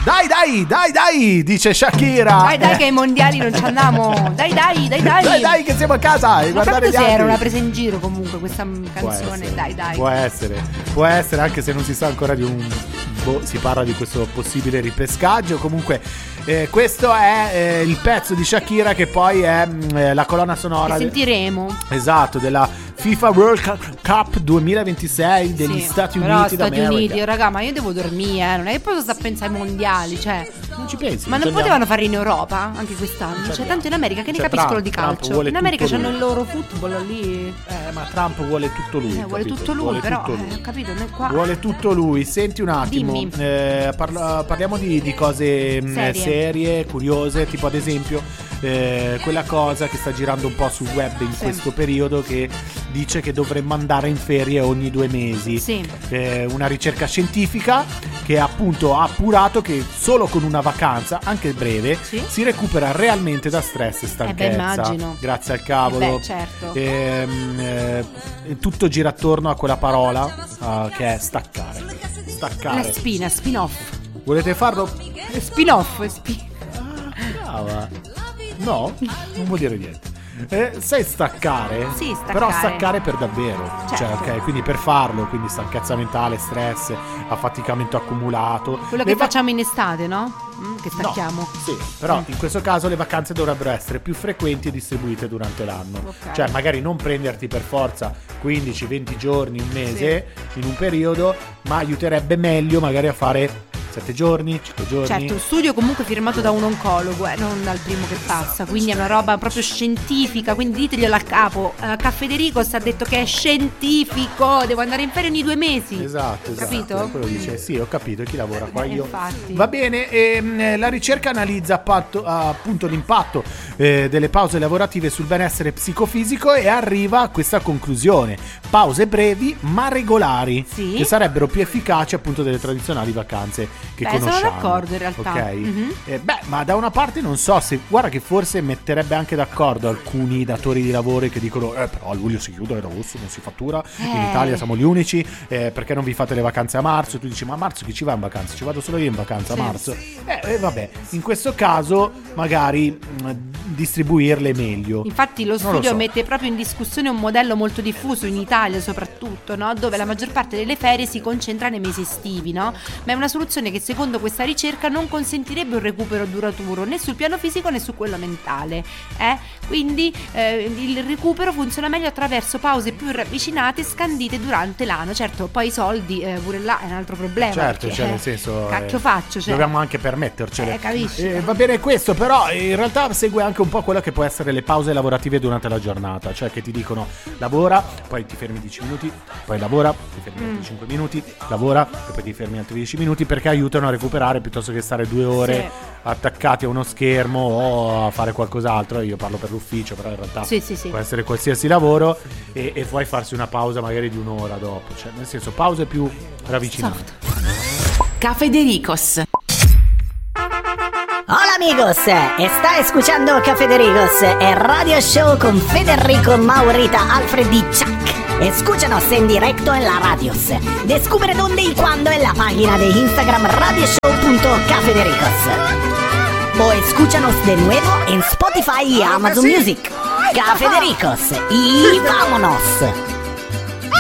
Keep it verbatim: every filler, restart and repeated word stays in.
Dai dai dai dai, dice Shakira. Dai dai che ai mondiali non ci andiamo. Dai dai dai dai. Dai dai che siamo a casa e Ma guardare gli se era altri. una presa in giro comunque questa Può canzone. essere, Dai dai. Può essere, può essere anche se non si sa ancora di un boh, si parla di questo possibile ripescaggio. Comunque eh, questo è eh, il pezzo di Shakira che poi è eh, la colonna sonora. Che sentiremo. De- esatto, della FIFA World Cup duemilaventisei degli Sì, Stati però Uniti Stati d'America. Uniti, raga, ma io devo dormire, eh. Non è che posso stare a pensare ai mondiali, cioè. Non ci pensi? Ma non torniamo- potevano farli in Europa anche quest'anno? C'è Cioè, tanto in America che ne C'è capiscono Trump, di Trump calcio. vuole In America tutto c'hanno lui. il loro football lì. Eh, ma Trump vuole tutto lui. Eh, vuole capito? tutto lui, Vuole però, tutto eh, lui. ho capito, noi qua. Vuole tutto lui. Senti un attimo, Dimmi. eh, parla- parliamo di, di cose mh, Serie. serie, curiose, tipo ad esempio eh, quella cosa che sta girando un po' sul web in Sì. questo periodo che dice che dovremmo andare in ferie ogni due mesi. Sì. Eh, una ricerca scientifica che appunto ha appurato che solo con una vacanza, anche breve, Sì. si recupera realmente da stress e stanchezza. immagino. Grazie al cavolo. Eh beh, certo. Ehm, eh, tutto gira attorno a quella parola ah, che è staccare. Staccare. La spina, spin-off. Volete farlo? Spin-off. Spi- Brava. No, non vuol dire niente. Eh, sai staccare? Sì, staccare. Però staccare per davvero. Certo. Cioè, ok, quindi per farlo, quindi stanchezza mentale, stress, affaticamento accumulato. Quello Le che va- facciamo in estate, no? Mm, che stacchiamo. No, sì, però Mm. in questo caso le vacanze dovrebbero essere più frequenti e distribuite durante l'anno. Ok. Cioè magari non prenderti per forza quindici venti giorni, un mese in un periodo, ma aiuterebbe meglio magari a fare sette giorni, cinque giorni. Certo, un studio comunque firmato da un oncologo, eh, non dal primo che passa, quindi è una roba proprio scientifica, quindi diteglielo a capo. Uh, Caffedericos ha detto che è scientifico, devo andare in ferie ogni due mesi. Esatto, esatto. Capito? Quello dice, sì, ho capito, e chi lavora qua Eh, io. infatti. Va bene, ehm, la ricerca analizza appunto, appunto l'impatto eh, delle pause lavorative sul benessere psicofisico e arriva a questa conclusione: pause brevi ma regolari, Sì. che sarebbero più efficaci appunto delle tradizionali vacanze che Beh, sono conosciamo. d'accordo in realtà. Ok? Mhm. Eh, beh, ma da una parte non so se, guarda che forse metterebbe anche d'accordo alcuni datori di lavoro che dicono eh però a luglio si chiude, ad agosto non si fattura, in Eh. Italia siamo gli unici, eh, perché non vi fate le vacanze a marzo? Tu dici ma a marzo chi ci va in vacanza? Ci vado solo io in vacanza Sì. a marzo. Eh, eh, vabbè, in questo caso magari mh, distribuirle meglio. Infatti lo Non lo studio so. mette proprio in discussione un modello molto diffuso in Italia soprattutto, no? Dove la maggior parte delle ferie si concentra nei mesi estivi, no? Ma è una soluzione che secondo questa ricerca non consentirebbe un recupero duraturo né sul piano fisico né su quello mentale, eh? Quindi eh, il recupero funziona meglio attraverso pause più ravvicinate e scandite durante l'anno. Certo, poi i soldi eh, pure là è un altro problema. Certo, perché, cioè eh, nel senso cacchio eh, faccio, cioè. dobbiamo anche permettercele. Eh, capisci? Eh, va bene questo, però eh, in realtà segue anche un po' quello che può essere le pause lavorative durante la giornata, cioè che ti dicono lavora, poi ti fermi dieci minuti, poi lavora, ti fermi altri Mm. cinque minuti, lavora e poi ti fermi altri dieci minuti, perché aiutano a recuperare piuttosto che stare due ore Sì. attaccati a uno schermo o a fare qualcos'altro. Io parlo per l'ufficio, però in realtà Sì, sì, sì. può essere qualsiasi lavoro, e, e poi farsi una pausa magari di un'ora dopo, cioè nel senso pause più ravvicinate. Cafedericos. Hola amigos, está escuchando Cafedericos, el radio show con Federico, Maurita, Alfred y Chuck. Escúchanos en directo en la radios. Descubre dónde y cuándo en la página de Instagram radioshow punto cafedericos. O escúchanos de nuevo en Spotify y Amazon Music. Cafedericos y vámonos.